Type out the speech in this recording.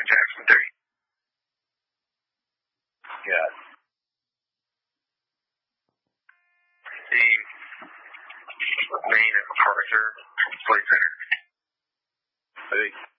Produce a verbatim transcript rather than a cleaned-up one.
Jackson three. Yeah. The main at MacArthur Play Center. Hey.